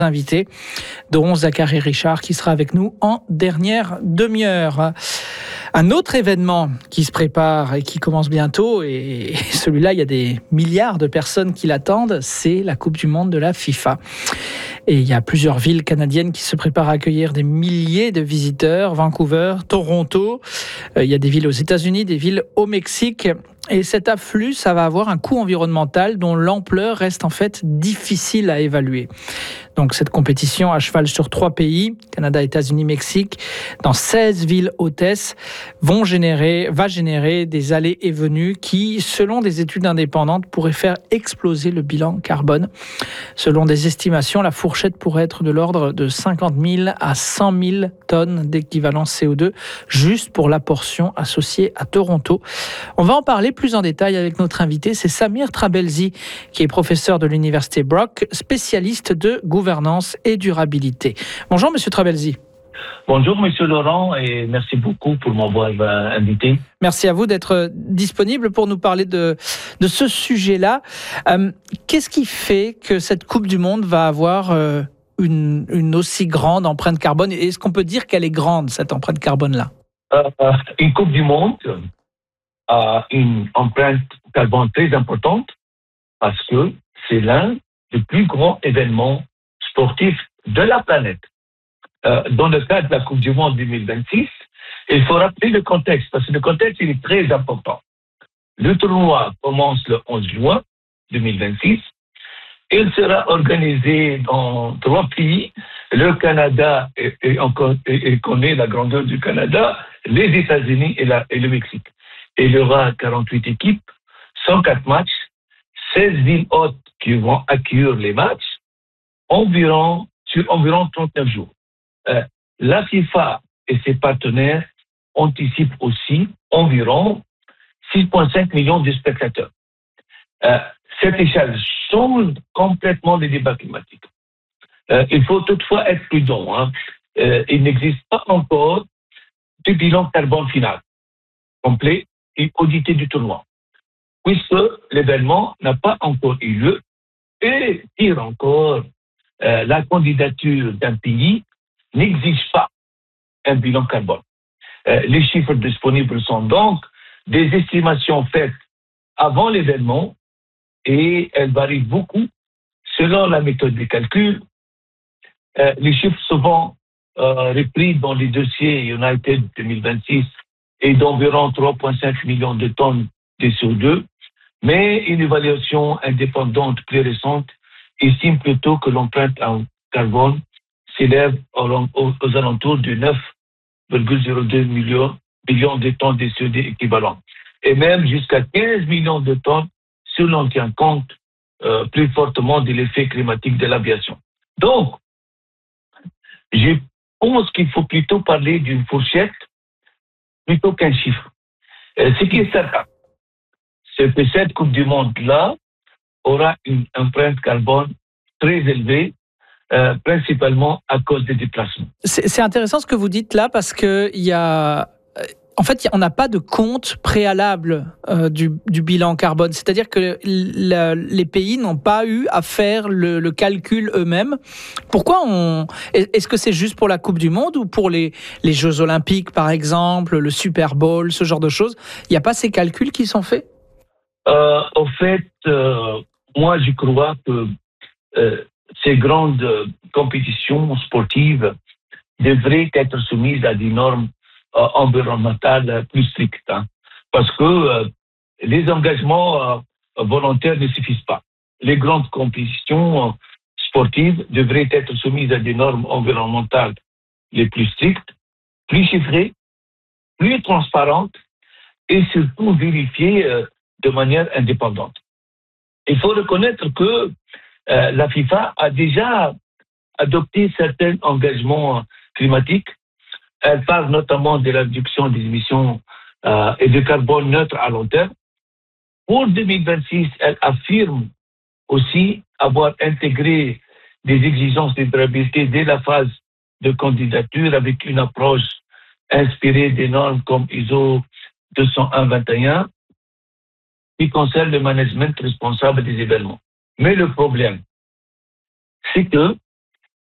Invités, dont Zachary Richard qui sera avec nous en dernière demi-heure. Un autre événement qui se prépare et qui commence bientôt, et celui-là, il y a des milliards de personnes qui l'attendent, c'est la Coupe du Monde de la FIFA. Et il y a plusieurs villes canadiennes qui se préparent à accueillir des milliers de visiteurs. Vancouver, Toronto, il y a des villes aux États-Unis, des villes au Mexique. Et cet afflux, ça va avoir un coût environnemental dont l'ampleur reste en fait difficile à évaluer. Donc cette compétition à cheval sur 3 pays, Canada, États-Unis, Mexique, dans 16 villes hôtesses, va générer des allées et venues qui, selon des études indépendantes, pourraient faire exploser le bilan carbone. Selon des estimations, la fourchette pourrait être de l'ordre de 50 000 à 100 000 tonnes d'équivalent CO2, juste pour la portion associée à Toronto. On va en parler plus en détail avec notre invité, c'est Samir Trabelsi, qui est professeur de l'université Brock, spécialiste de gouvernance et durabilité. Bonjour Monsieur Trabelsi. Bonjour Monsieur Laurent et merci beaucoup pour m'avoir invité. Merci à vous d'être disponible pour nous parler de ce sujet-là. Qu'est-ce qui fait que cette Coupe du Monde va avoir une aussi grande empreinte carbone? Est-ce qu'on peut dire qu'elle est grande, cette empreinte carbone-là? Une Coupe du Monde a une empreinte carbone très importante parce que c'est l'un des plus grands événements sportifs de la planète. Dans le cadre de la Coupe du Monde 2026, il faut rappeler le contexte, parce que le contexte il est très important. Le tournoi commence le 11 juin 2026. Il sera organisé dans 3 pays. Le Canada, et connaît la grandeur du Canada, les États-Unis et le Mexique. Et il y aura 48 équipes, 104 matchs, 16 villes hôtes qui vont accueillir les matchs, sur environ 39 jours. La FIFA et ses partenaires anticipent aussi environ 6,5 millions de spectateurs. Cette échelle change complètement les débats climatiques. Il faut toutefois être prudent. Il n'existe pas encore de bilan carbone final, complet et audité du tournoi, puisque l'événement n'a pas encore eu lieu et, pire encore, la candidature d'un pays n'exige pas un bilan carbone. Les chiffres disponibles sont donc des estimations faites avant l'événement et elles varient beaucoup selon la méthode de calcul. Les chiffres souvent repris dans les dossiers United 2026 est d'environ 3,5 millions de tonnes de CO2, mais une évaluation indépendante plus récente estime plutôt que l'empreinte en carbone s'élève aux alentours de 9,02 millions de tonnes de CO2 équivalent, et même jusqu'à 15 millions de tonnes si l'on tient compte plus fortement de l'effet climatique de l'aviation. Donc, je pense qu'il faut plutôt parler d'une fourchette plutôt qu'un chiffre. Ce qui est certain, c'est que cette Coupe du Monde-là aura une empreinte carbone très élevée, principalement à cause des déplacements. C'est intéressant ce que vous dites là, parce que on n'a pas de compte préalable du bilan carbone. C'est-à-dire que les pays n'ont pas eu à faire le calcul eux-mêmes. Pourquoi est-ce que c'est juste pour la Coupe du Monde ou pour les Jeux Olympiques, par exemple, le Super Bowl, ce genre de choses? Il n'y a pas ces calculs qui sont faits? En fait, moi, je crois que ces grandes compétitions sportives devraient être soumises à des normes environnementales plus strictes, parce que les engagements volontaires ne suffisent pas. Les grandes compétitions sportives devraient être soumises à des normes environnementales les plus strictes, plus chiffrées, plus transparentes et surtout vérifiées de manière indépendante. Il faut reconnaître que la FIFA a déjà adopté certains engagements climatiques. Elle parle notamment de la réduction des émissions et de carbone neutre à long terme. Pour 2026, elle affirme aussi avoir intégré des exigences de durabilité dès la phase de candidature avec une approche inspirée des normes comme ISO 201-21 qui concerne le management responsable des événements. Mais le problème, c'est que